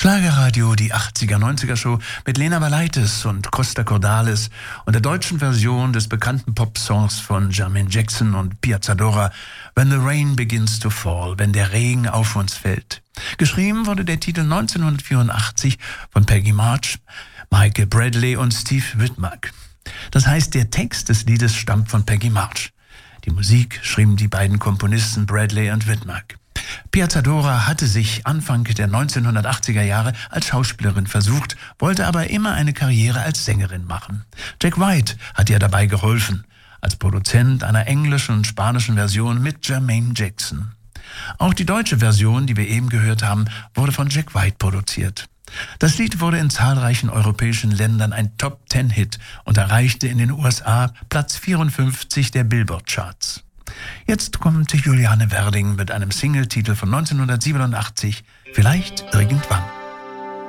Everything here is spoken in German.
Schlagerradio, die 80er-90er Show mit Lena Valaitis und Costa Cordalis und der deutschen Version des bekannten Popsongs von Jermaine Jackson und Piazzadora When the Rain Begins to Fall, wenn der Regen auf uns fällt. Geschrieben wurde der Titel 1984 von Peggy March, Michael Bradley und Steve Whitmark. Das heißt, der Text des Liedes stammt von Peggy March. Die Musik schrieben die beiden Komponisten Bradley und Whitmark. Piazzadora hatte sich Anfang der 1980er Jahre als Schauspielerin versucht, wollte aber immer eine Karriere als Sängerin machen. Jack White hat ihr dabei geholfen, als Produzent einer englischen und spanischen Version mit Jermaine Jackson. Auch die deutsche Version, die wir eben gehört haben, wurde von Jack White produziert. Das Lied wurde in zahlreichen europäischen Ländern ein Top-10-Hit und erreichte in den USA Platz 54 der Billboard-Charts. Jetzt kommt Juliane Werding mit einem Singletitel von 1987, Vielleicht irgendwann.